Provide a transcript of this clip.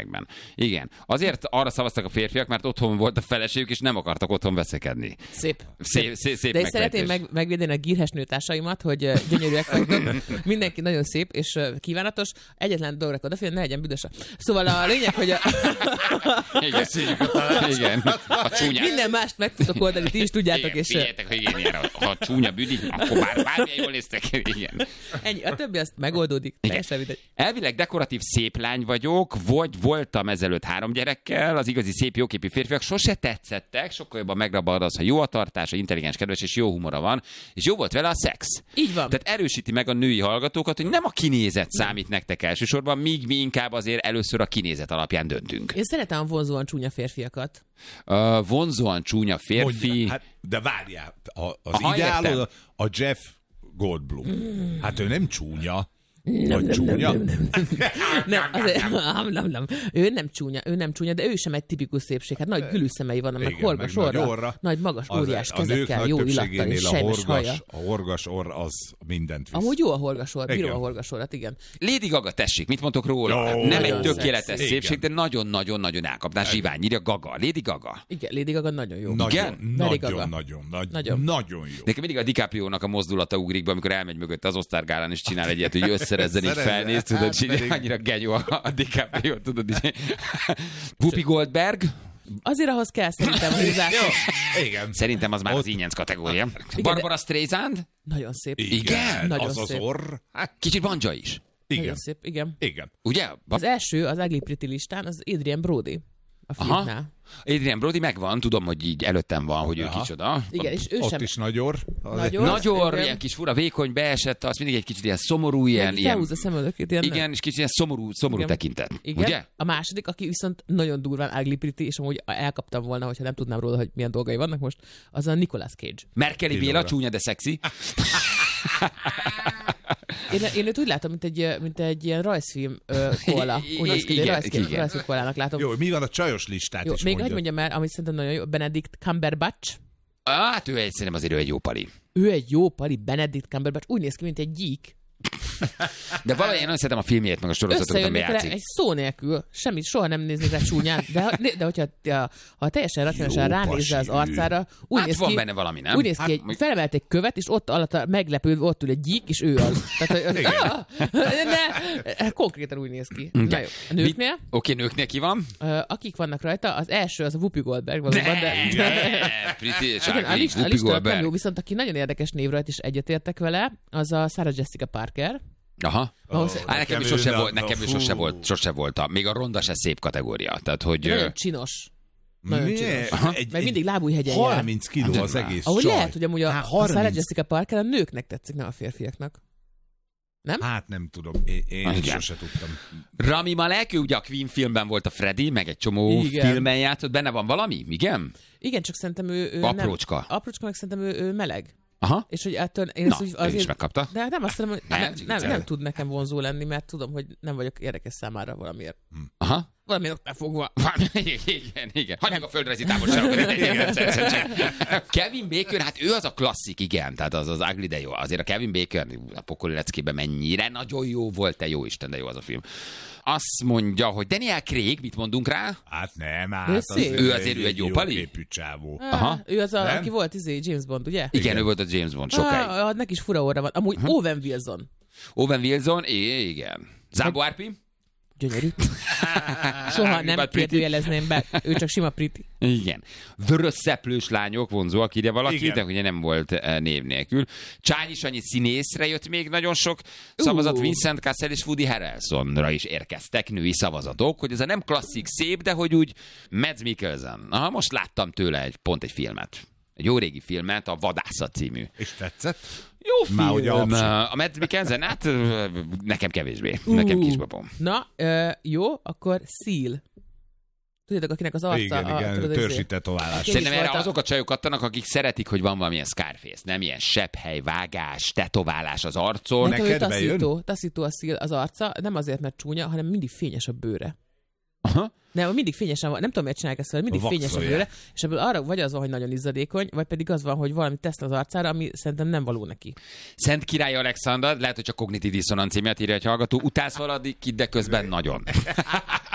években. Igen. Azért arra szavaztak a férfiak, mert otthon volt a feleségük, és nem akartak otthon veszekedni. Szép De én szeretném megvédeni a gírhes nőtársaimat, hogy gyönyörűek vagytok. Mindenki nagyon szép és kívánatos. Egyetlen dologra odafigyelni, ne legyen büdös. Szóval a lényeg, hogy Igen. A csúnya... Minden mást meg tudok oldani, ti is tudjátok. Igen, figyeljetek, hogy igen, ilyenre, ha csúnya büdi, akkor bármilyen jól néztek. Igen. Ennyi, a többi azt megoldódik. Elvileg dekoratív szép lány vagyok, vagy voltam ezelőtt 3 gyerekkel, az igazi szép jóképű férfiak sose tetszettek, sokkal jobban megrabad az, ha jó a tartása, intelligens, kedves és jó humora van, és jó volt vele a szex. Így van. Tehát erősíti meg a női hallgatókat, hogy nem a kinézet számít nektek elsősorban, míg mi inkább azért először a kinézet alapján döntünk. Én szeretem a vonzóan csúnya férfiakat. Vonzóan csúnya férfi... Mondja, hát, de várjál, az ideál a Jeff Goldblum. Hát ő nem csúnya. Vagy csúnya? Ő nem csúnya, de ő sem egy tipikus szépség. Hát nagy gülűszemei vannak, meg horgas orra, nagy magas óriás kezekkel, jó illattal és sejmes haja. A horgas orr az mindent visz. Amúgy jó a horgas orr, bírom a horgas orrat, igen. Lady Gaga, tessék, mit mondtok róla? Jó, nem egy tökéletes szépség, de nagyon-nagyon elkapná Zsivány, írja Gaga. Lady Gaga. Igen, Lady Gaga nagyon jó. Nagyon jó. Nekem mindig a DiCaprio-nak a mozdulata ugrik be, amikor elmegy mögött az Oscar gálán, és csinál egy ilyet, hogy összerezzen, így felnéz, tudod, így annyira genyó a DiCaprio, tudod, így. Whoopi Goldberg. Azért ahhoz kell szerintem húzás. Igen. Szerintem az már az ínyenc kategória. Barbara Streisand. Nagyon szép. Igen, nagyon az szép. az orr. Kicsit Banja is. Nagyon szép, igen. Ugye? Az első, az Ugly Pretty listán, az Adrian Brody. A filmnál. Adrian Brody megvan, tudom, hogy így előttem van, hogy ő kicsoda. Igen, és ő ott sem... is nagy orr. Ilyen kis fura, vékony, beesett, az mindig egy kicsit ilyen szomorú, ilyen... Felhúz a szemöldökét. Igen, és kicsit ilyen szomorú tekintet. Igen. Ugye? A második, aki viszont nagyon durván ugly pretty, és amúgy elkaptam volna, hogyha nem tudnám róla, hogy milyen dolgai vannak most, az a Nicolas Cage. Merkeli Béla, csúnya, de szexi. Én őt úgy látom, mint egy ilyen rajzfilm kóla. Rajzfilm kólának látom. Jó, mi van a csajos listát jó, is még mondjad. hogy mondjam el, amit szerintem nagyon jó, Benedict Cumberbatch. Hát szerintem azért ő egy jó pali. Ő egy jó pali, Benedict Cumberbatch. Úgy néz ki, mint egy gyík. De valahogy én nagyon szeretem a filmjét, meg a sorozatokat, ami játszik. Egy szó nélkül, semmit, soha nem néznék rá csúnyán, de hogyha ha teljesen racionálisan ránézzel az arcára, úgy hát néz van ki, benne valami, nem? Úgy néz ki, hogy felemelt egy követ, és ott alatt meglepődve ott ül egy gyík, és ő az. Tehát, konkrétan úgy néz ki. Na jó. A nőknél? Oké, nőknél ki van? Akik vannak rajta, az első az a Whoopi Goldberg valóban, a lista nem jó, viszont aki nagyon érdekes név rajta, és egyetértek vele, az a Sarah Jessica Parker. Aha. Nekem is sose volt. Még a ronda se szép kategória. Tehát, hogy... Nagyon csinos. Nagyon csinos. Meg mindig lábújhegyen 30 kiló az egész ahogy csaj. lehet, hogy amúgy a Sarah Jessica Parker a nőknek tetszik, nem a férfiaknak. Nem? Hát nem tudom, én sose tudtam. Rami Malek, ő ugye a Queen filmben volt a Freddy, meg egy csomó filmen játszott. Benne van valami? Igen? Igen, csak szerintem ő aprócska. Nem. Aprócska, meg szerintem ő meleg. Aha. És hogy ettől én is megkapta. De nem azt mondom, hogy nem tud nekem vonzó lenni, mert tudom, hogy nem vagyok érdekes számára valamiért. Aha. Valamiért befogva. Igen. Hagyjuk a földrajzi távolságokat. Kevin Bacon, hát ő az a klasszik, igen. Tehát az ugly, de jó. Azért a Kevin Bacon a pokoli leckében mennyire nagyon jó volt, te jó Isten, de jó az a film. Azt mondja, hogy Daniel Craig, mit mondunk rá? Hát nem, ő azért egy jó pali. Képű csávó. Aha. Ő az, aki volt James Bond, ugye? Igen, ő volt a James Bond sokáig. Neki is fura orra van. Amúgy Owen Wilson. Owen Wilson, igen. Zámbó Árpi? Gyönyörű. Soha nem kérdőjelezném be. Ő csak sima pretty. Igen. Vörös szeplős lányok vonzóak, ide valaki, igen. De ugye nem volt név nélkül. Csányi Sanyi színészre jött még nagyon sok szavazat. Vincent Cassel és Woody Harrelsonra is érkeztek női szavazatok, hogy ez a nem klasszik szép, de hogy úgy Mads Mikkelsen. Aha, most láttam tőle pont egy filmet. Egy jó régi filmet, a Vadászat című. És tetszett? Jó film. A Mads Mikkelsen, hát nekem kevésbé. Nekem kisbabom. Na, jó, akkor Seal. Tudjátok, akinek az arca... Igen, törzsített továllás. Szerintem erre azok a csajok adtanak, akik szeretik, hogy van valamilyen Scarface, nem ilyen sebhely, vágás, tetoválás az arcon. Neked taszító a Seal az arca, nem azért, mert csúnya, hanem mindig fényes a bőre. Aha. Nem, mindig fényesen van, nem tudom, miért csinálják ezt, hogy mindig fényes a bőre, és ebből arra vagy az van, hogy nagyon izzadékony, vagy pedig az van, hogy valami tesz az arcára, ami szerintem nem való neki. Szent Király Alexander, lehet, hogy csak kognitív diszonancia miatt írja egy hallgató, utálsz valaki, de közben nagyon.